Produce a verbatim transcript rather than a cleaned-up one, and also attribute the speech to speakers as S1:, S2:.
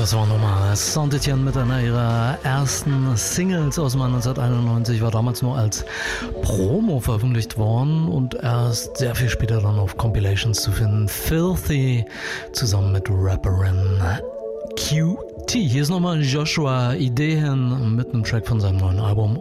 S1: Das war nochmal Saint-Etienne mit einer ihrer ersten Singles aus dem Jahr neunzehnhunderteinundneunzig, war damals nur als Promo veröffentlicht worden und erst sehr viel später dann auf Compilations zu finden. Filthy zusammen mit Rapperin Q T. Hier ist nochmal Joshua Ideen mit einem Track von seinem neuen Album